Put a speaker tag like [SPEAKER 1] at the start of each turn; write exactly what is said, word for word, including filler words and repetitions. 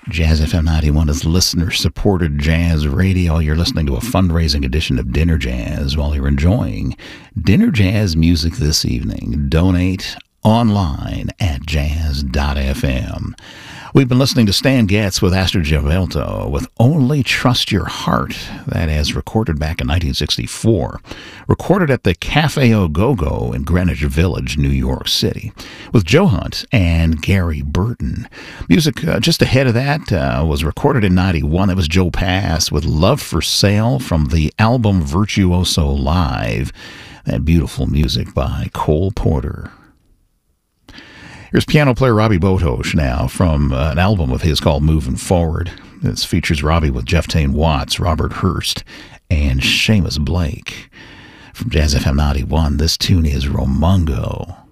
[SPEAKER 1] Jazz F M ninety-one is listener-supported jazz radio. You're listening to a fundraising edition of Dinner Jazz while you're enjoying Dinner Jazz music this evening. Donate online at jazz dot f m. We've been listening to Stan Getz with Astor Giovelto with Only Trust Your Heart. That is recorded back in nineteen sixty-four. Recorded at the Cafe Au Go-Go in Greenwich Village, New York City, with Joe Hunt and Gary Burton. Music uh, just ahead of that uh, was recorded in ninety-one. It was Joe Pass with Love for Sale from the album Virtuoso Live. That beautiful music by Cole Porter. Here's piano player Robbie Botosh now from uh, an album of his called Moving Forward. This features Robbie with Jeff Tain Watts, Robert Hurst, and Seamus Blake. From Jazz F M ninety-one, this tune is Romungo.